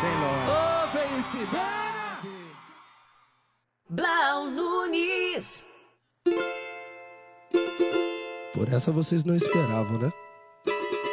Bem longe. Ô, felicidade! Blau Nunes. Por essa vocês não esperavam, né?